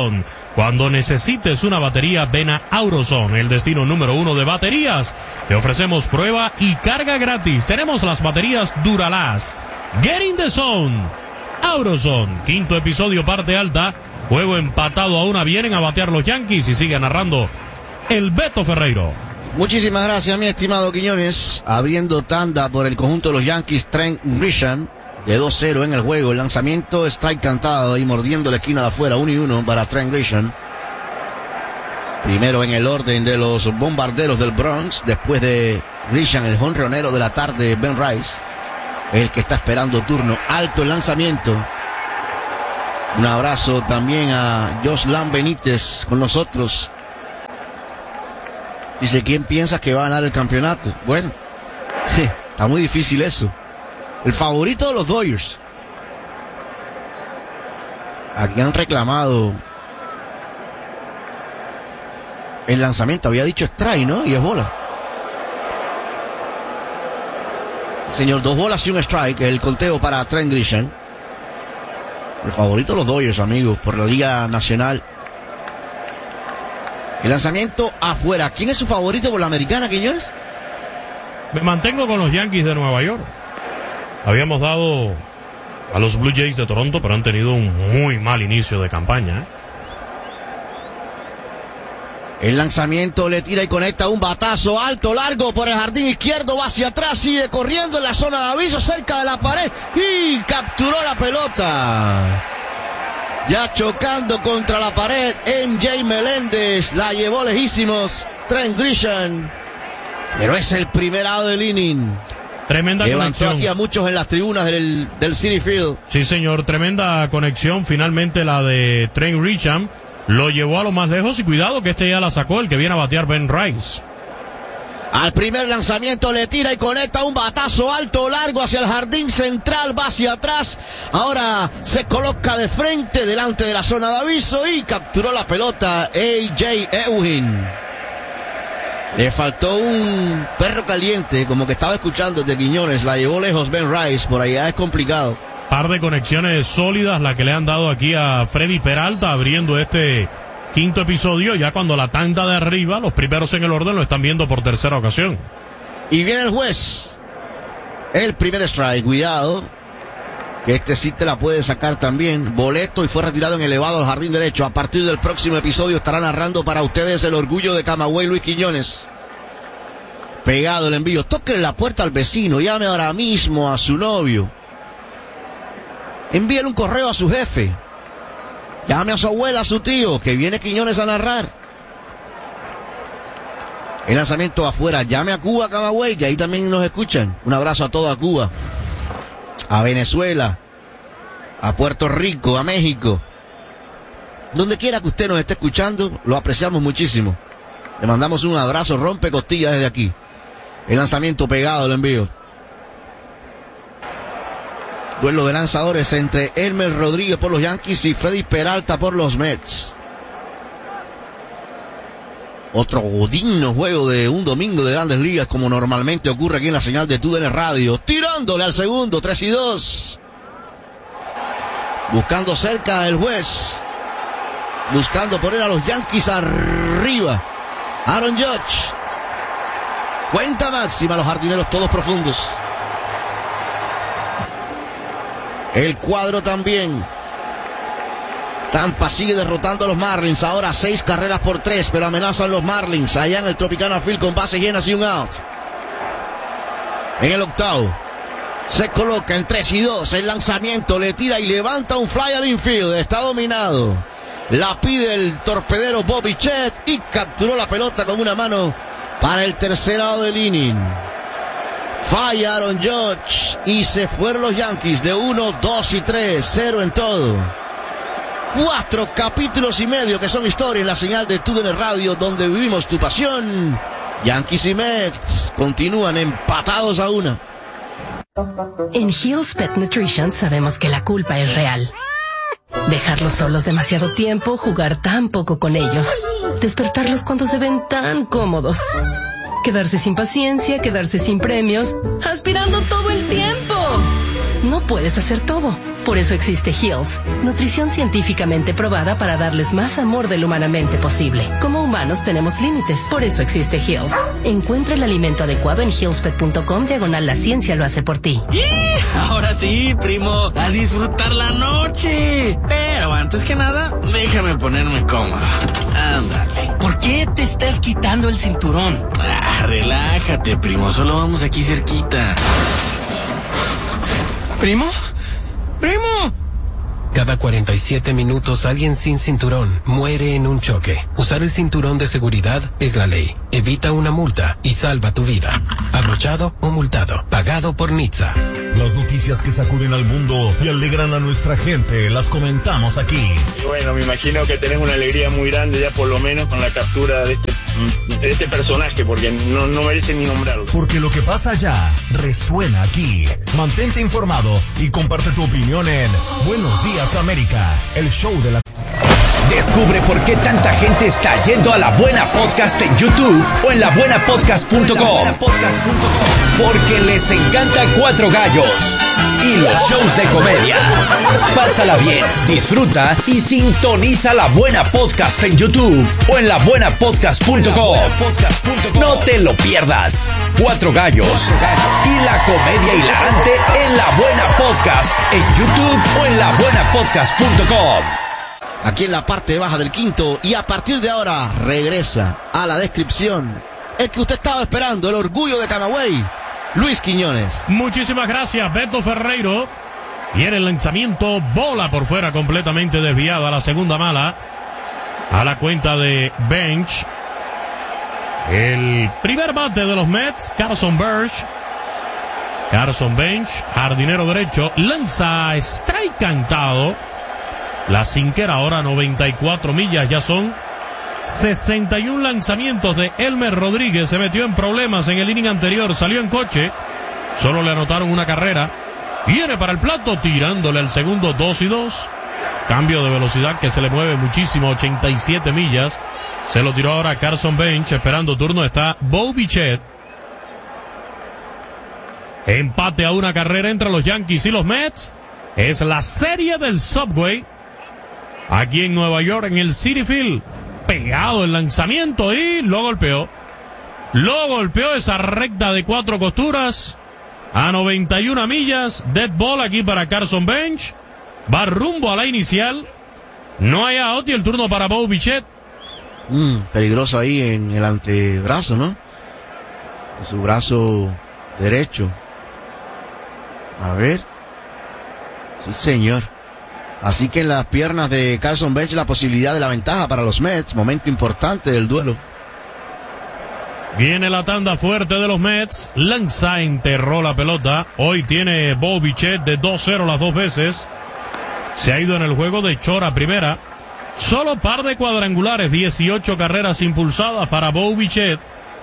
AutoZone. Cuando necesites una batería, ven a AutoZone, el destino número 1 de baterías. Te ofrecemos prueba y carga gratis. Tenemos las baterías Duralast. Get in the zone. AutoZone, quinto episodio, parte alta. Juego empatado a una. Vienen a batear los Yankees y sigue narrando el Beto Ferreiro. Muchísimas gracias, mi estimado Quiñones. Abriendo tanda por el conjunto de los Yankees, Trent Grisham, de 2-0 en el juego. El lanzamiento, strike cantado y mordiendo la esquina de afuera, 1-1 para Trent Grisham. Primero en el orden de los bombarderos del Bronx, después de Grisham, el jonronero de la tarde, Ben Rice, el que está esperando turno. Alto el lanzamiento. Un abrazo también a Joslan Benítez con nosotros. Dice, ¿quién piensa que va a ganar el campeonato? Bueno, está muy difícil eso. El favorito de los Dodgers. Aquí han reclamado el lanzamiento. Había dicho strike, ¿no? Y es bola. Señor, 2 bolas y un strike. El conteo para Trent Grisham. El favorito de los Dodgers, amigos, por la Liga Nacional. El lanzamiento afuera. ¿Quién es su favorito por la americana, Quiñones? Me mantengo con los Yankees de Nueva York. Habíamos dado a los Blue Jays de Toronto, pero han tenido un muy mal inicio de campaña. El lanzamiento le tira y conecta un batazo alto, largo por el jardín izquierdo, va hacia atrás, sigue corriendo en la zona de aviso, cerca de la pared y capturó la pelota. Ya chocando contra la pared, MJ Meléndez la llevó lejísimos, Trent Grisham, pero es el primer out del inning. Tremenda levantó conexión. Aquí a muchos en las tribunas del Citi Field. Sí, señor, tremenda conexión. Finalmente la de Trent Grisham lo llevó a lo más lejos y cuidado que este ya la sacó, el que viene a batear Ben Rice. Al primer lanzamiento le tira y conecta un batazo alto, largo hacia el jardín central, va hacia atrás. Ahora se coloca de frente delante de la zona de aviso y capturó la pelota A.J. Ewing. Le faltó un perro caliente, como que estaba escuchando de Quiñones. La llevó lejos Ben Rice, por allá es complicado. Par de conexiones sólidas la que le han dado aquí a Freddy Peralta abriendo este quinto episodio, ya cuando la tanda de arriba, los primeros en el orden, lo están viendo por tercera ocasión. Y viene el juez. El primer strike, cuidado, que este sí te la puede sacar también. Boleto y fue retirado en elevado al jardín derecho. A partir del próximo episodio estará narrando para ustedes el orgullo de Camagüey, Luis Quiñones. Pegado el envío. Tóquenle la puerta al vecino, llame ahora mismo a su novio. Envíele un correo a su jefe. Llame a su abuela, a su tío, que viene Quiñones a narrar. El lanzamiento afuera. Llame a Cuba, Camagüey, que ahí también nos escuchan. Un abrazo a toda Cuba, a Venezuela, a Puerto Rico, a México. Donde quiera que usted nos esté escuchando, lo apreciamos muchísimo. Le mandamos un abrazo, rompe costillas desde aquí. El lanzamiento pegado, el envío. Duelo de lanzadores entre Elmer Rodríguez por los Yankees y Freddy Peralta por los Mets. Otro digno juego de un domingo de Grandes Ligas, como normalmente ocurre aquí en la señal de TUDN Radio. Tirándole al segundo, 3-2. Buscando cerca el juez. Buscando poner a los Yankees arriba. Aaron Judge. Cuenta máxima, los jardineros todos profundos. El cuadro también. Tampa sigue derrotando a los Marlins. Ahora 6 carreras por 3, pero amenazan los Marlins allá en el Tropicana Field con bases llenas y un out. En el octavo se coloca en 3-2. El lanzamiento le tira y levanta un fly al infield. Está dominado. La pide el torpedero Bobby Chet y capturó la pelota con una mano para el tercer out del inning. Falla Aaron Judge y se fueron los Yankees de 1, 2 y 3, 0 en todo. 4 capítulos y medio que son historia en la señal de TUDN Radio, donde vivimos tu pasión. Yankees y Mets continúan empatados a 1. En Hill's Pet Nutrition sabemos que la culpa es real. Dejarlos solos demasiado tiempo, jugar tan poco con ellos, despertarlos cuando se ven tan cómodos, quedarse sin paciencia, quedarse sin premios, aspirando todo el tiempo. No puedes hacer todo. Por eso existe Heals, nutrición científicamente probada para darles más amor del humanamente posible. Como humanos tenemos límites, por eso existe Heals. Encuentra el alimento adecuado en healspet.com/la ciencia lo hace por ti. Ahora sí, primo, a disfrutar la noche. Pero antes que nada, déjame ponerme cómodo. Ándale. ¿Por qué te estás quitando el cinturón? Relájate, primo, solo vamos aquí cerquita. ¿Primo? ¡Primo! Cada 47 minutos alguien sin cinturón muere en un choque. Usar el cinturón de seguridad es la ley. Evita una multa y salva tu vida. Abrochado o multado. Pagado por NHTSA. Las noticias que sacuden al mundo y alegran a nuestra gente las comentamos aquí. Y bueno, me imagino que tenés una alegría muy grande ya por lo menos con la captura de este personaje, porque no merece ni nombrarlo. Porque lo que pasa allá resuena aquí. Mantente informado y comparte tu opinión en Buenos Días América, el show de la... Descubre por qué tanta gente está yendo a La Buena Podcast en YouTube o en labuenapodcast.com. Porque les encanta Cuatro Gallos y los shows de comedia. Pásala bien, disfruta y sintoniza La Buena Podcast en YouTube o en labuenapodcast.com. No te lo pierdas. Cuatro Gallos y la comedia hilarante en La Buena Podcast en YouTube o en labuenapodcast.com. Aquí en la parte baja del quinto, y a partir de ahora regresa a la descripción el que usted estaba esperando, el orgullo de Camagüey, Luis Quiñones. Muchísimas gracias, Beto Ferreiro. Y en el lanzamiento, bola por fuera completamente desviada, la segunda mala a la cuenta de Bench. El primer bate de los Mets, Carson Bench, jardinero derecho, lanza strike cantado. La sinquera ahora 94 millas, ya son 61 lanzamientos de Elmer Rodríguez. Se metió en problemas en el inning anterior, salió en coche, solo le anotaron una carrera. Viene para el plato, tirándole al segundo, 2-2. Cambio de velocidad que se le mueve muchísimo, 87 millas. Se lo tiró ahora Carson Bench, esperando turno está Bo Bichette. Empate a una carrera entre los Yankees y los Mets. Es la serie del Subway. Aquí en Nueva York, en el Citi Field, pegado el lanzamiento y lo golpeó. Esa recta de 4 costuras a 91 millas. Dead ball aquí para Carson Bench. Va rumbo a la inicial. No hay out y el turno para Bo Bichette. Peligroso ahí en el antebrazo, ¿no? En su brazo derecho. A ver. Sí, señor. Así que en las piernas de Carson Bench la posibilidad de la ventaja para los Mets. Momento importante del duelo. Viene la tanda fuerte de los Mets. Lanza, enterró la pelota. Hoy tiene Bo Bichette de 2-0 las dos veces. Se ha ido en el juego de Chora primera. Solo par de cuadrangulares, 18 carreras impulsadas para Bo Bichette.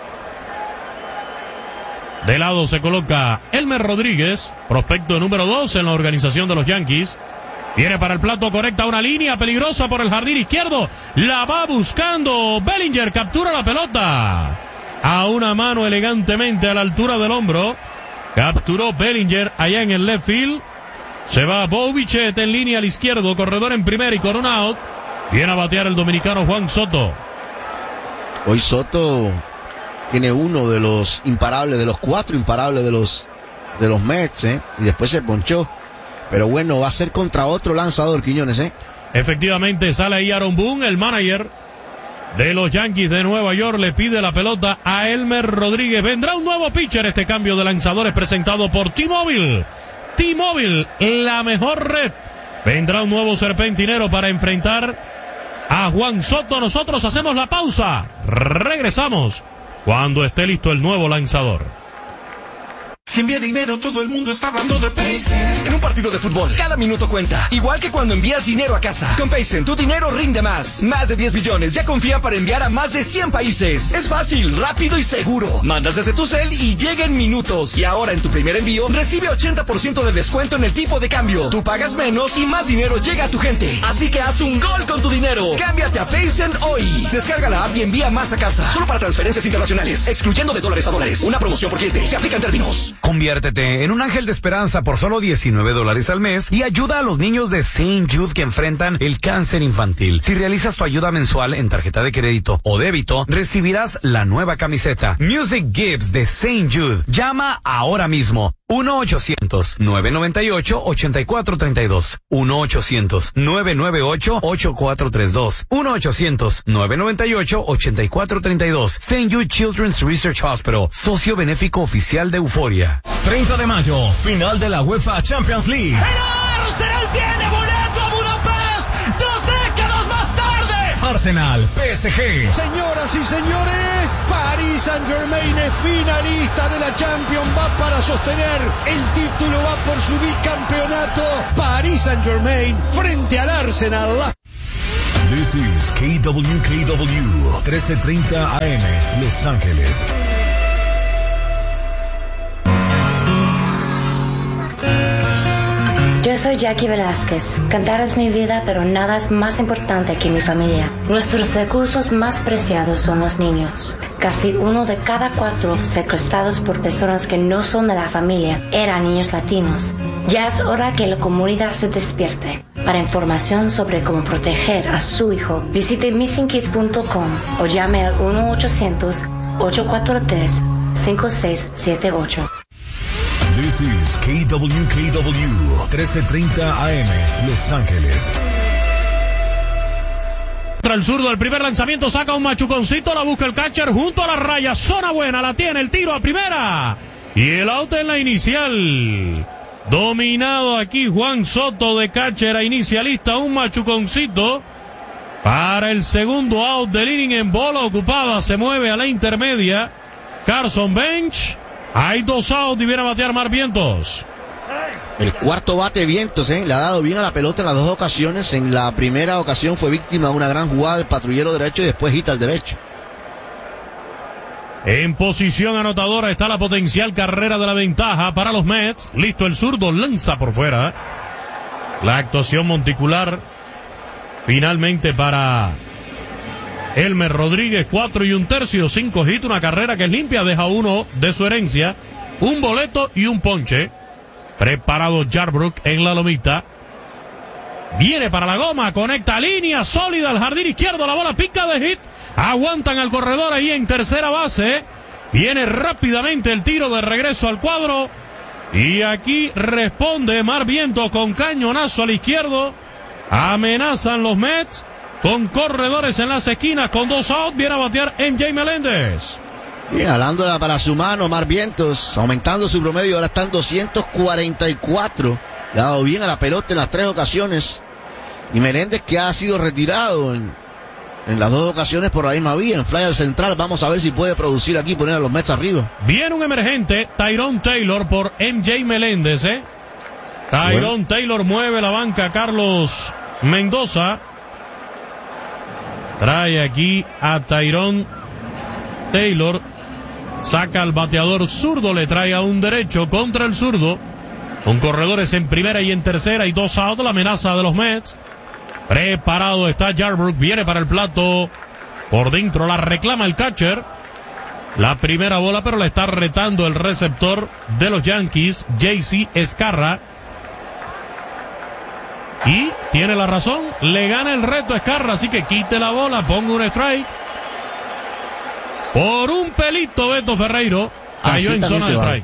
De lado se coloca Elmer Rodríguez, prospecto número 2 en la organización de los Yankees. Viene para el plato, correcta una línea peligrosa por el jardín izquierdo. La va buscando Bellinger, captura la pelota. A una mano elegantemente a la altura del hombro. Capturó Bellinger allá en el left field. Se va Bo Bichette en línea al izquierdo, corredor en primera y con un out. Viene a batear el dominicano Juan Soto. Hoy Soto tiene uno de los imparables, de los 4 imparables de los Mets, y después se ponchó. Pero bueno, va a ser contra otro lanzador, Quiñones, Efectivamente, sale ahí Aaron Boone, el manager de los Yankees de Nueva York, le pide la pelota a Elmer Rodríguez. Vendrá un nuevo pitcher. Este cambio de lanzadores presentado por T-Mobile. T-Mobile, la mejor red. Vendrá un nuevo serpentinero para enfrentar a Juan Soto. Nosotros hacemos la pausa. Regresamos cuando esté listo el nuevo lanzador. Si envía dinero, todo el mundo está dando de Paycen. En un partido de fútbol, cada minuto cuenta. Igual que cuando envías dinero a casa. Con Paycen, tu dinero rinde más. Más de 10 billones ya confía para enviar a más de 100 países. Es fácil, rápido y seguro. Mandas desde tu cel y llega en minutos. Y ahora en tu primer envío, recibe 80% de descuento en el tipo de cambio. Tú pagas menos y más dinero llega a tu gente. Así que haz un gol con tu dinero. Cámbiate a Paycen hoy. Descarga la app y envía más a casa. Solo para transferencias internacionales. Excluyendo de dólares a dólares. Una promoción por cliente. Se aplican términos. niños. Conviértete en un ángel de esperanza por solo $19 al mes y ayuda a los niños de St. Jude que enfrentan el cáncer infantil. Si realizas tu ayuda mensual en tarjeta de crédito o débito, recibirás la nueva camiseta Music Gives de St. Jude. Llama ahora mismo. 1-800-998-8432. 1-800-998-8432. 1-800-998-8432. St. Jude Children's Research Hospital, socio benéfico oficial de Euforia. 30 de mayo, final de la UEFA Champions League. ¡El Arsenal tiene boleto a Budapest! 2 décadas más tarde. Arsenal, PSG. Señoras y señores, Paris Saint-Germain es finalista de la Champions, va para sostener el título, va por su bicampeonato. Paris Saint-Germain frente al Arsenal. This is KWKW, 1330 AM, Los Ángeles. Yo soy Jackie Velázquez. Cantar es mi vida, pero nada es más importante que mi familia. Nuestros recursos más preciados son los niños. Casi 1 de cada 4 secuestrados por personas que no son de la familia eran niños latinos. Ya es hora que la comunidad se despierte. Para información sobre cómo proteger a su hijo, visite missingkids.com o llame al 1-800-843-5678. This is KWKW, 1330 AM, Los Ángeles. Contra el zurdo, el primer lanzamiento saca un machuconcito, la busca el catcher junto a la raya, zona buena, la tiene, el tiro a primera y el out en la inicial. Dominado aquí Juan Soto de catcher a inicialista, un machuconcito para el segundo out del inning en bola ocupada, se mueve a la intermedia Carson Bench. Hay 2 outs y viene a batear Mar Vientos. El cuarto bate Vientos, le ha dado bien a la pelota en las 2 ocasiones. En la primera ocasión fue víctima de una gran jugada del patrullero derecho y después hita al derecho. En posición anotadora está la potencial carrera de la ventaja para los Mets. Listo el zurdo, lanza por fuera. La actuación monticular finalmente para Elmer Rodríguez, 4 1/3, 5 hits, una carrera que es limpia, deja 1 de su herencia, un boleto y un ponche. Preparado Yarbrough en la lomita. Viene para la goma, conecta línea sólida al jardín izquierdo, la bola pica de hit. Aguantan al corredor ahí en tercera base. Viene rápidamente el tiro de regreso al cuadro. Y aquí responde Mar Vientos con cañonazo al izquierdo. Amenazan los Mets con corredores en las esquinas, con 2 outs, viene a batear MJ Meléndez. Bien, hablando para su mano, Mar Vientos, aumentando su promedio, ahora está en 244. Le ha dado bien a la pelota en las 3 ocasiones. Y Meléndez, que ha sido retirado en las 2 ocasiones por la misma vía, en fly al central. Vamos a ver si puede producir aquí, poner a los Mets arriba. Viene un emergente, Tyrone Taylor por MJ Meléndez, Tyrone Taylor mueve la banca, Carlos Mendoza. Trae aquí a Tyrone Taylor. Saca al bateador zurdo, le trae a un derecho contra el zurdo. Con corredores en primera y en tercera y 2 outs, la amenaza de los Mets. Preparado está Yarbrough, viene para el plato. Por dentro la reclama el catcher. La primera bola, pero la está retando el receptor de los Yankees, JC Escarra. Y tiene la razón, le gana el reto a Escarra, así que quite la bola, ponga un strike. Por un pelito Beto Ferreiro cayó en zona de strike.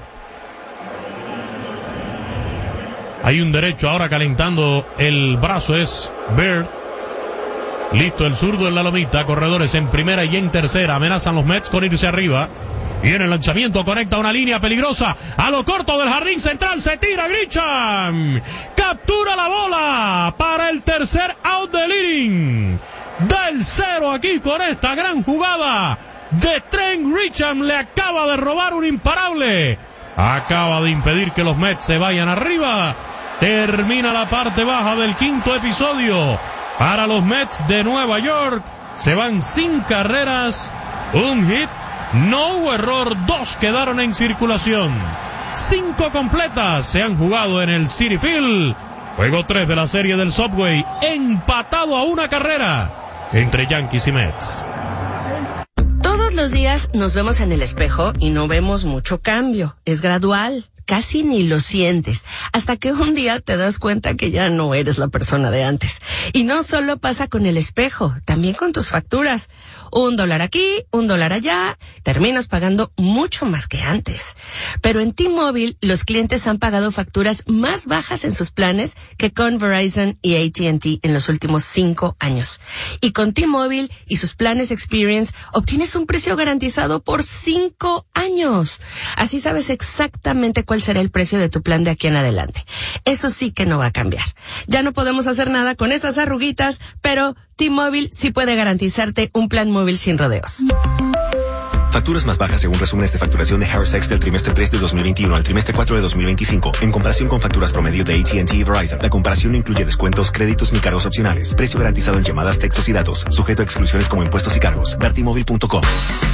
Hay un derecho ahora calentando el brazo, es Bird. Listo el zurdo en la lomita, corredores en primera y en tercera, amenazan los Mets con irse arriba. Viene el lanzamiento, conecta una línea peligrosa a lo corto del jardín central, se tira Grisham, captura la bola para el tercer out del inning. Da el 0 aquí con esta gran jugada de Trent Grisham, le acaba de robar un imparable, acaba de impedir que los Mets se vayan arriba. Termina la parte baja del 5º episodio para los Mets de Nueva York, se van sin carreras, un hit. No hubo error, 2 quedaron en circulación. 5 completas se han jugado en el Citi Field. Juego 3 de la serie del Subway, empatado a 1 carrera entre Yankees y Mets. los días nos vemos en el espejo y no vemos mucho cambio. Es gradual. Casi ni lo sientes, hasta que un día te das cuenta que ya no eres la persona de antes. Y no solo pasa con el espejo, también con tus facturas. $1 aquí, $1 allá, terminas pagando mucho más que antes. Pero en T-Mobile, los clientes han pagado facturas más bajas en sus planes que con Verizon y AT&T en los últimos 5 años. Y con T-Mobile y sus planes Experience, obtienes un precio garantizado por 5 años. Así sabes exactamente cuál será el precio de tu plan de aquí en adelante. Eso sí que no va a cambiar. Ya no podemos hacer nada con esas arruguitas, pero T-Mobile sí puede garantizarte un plan móvil sin rodeos. Facturas más bajas según resúmenes de facturación de Harris X del trimestre 3 de 2021 al trimestre 4 de 2025. En comparación con facturas promedio de AT&T y Verizon, la comparación no incluye descuentos, créditos ni cargos opcionales. Precio garantizado en llamadas, textos y datos. Sujeto a exclusiones como impuestos y cargos. Ver T-Mobile.com.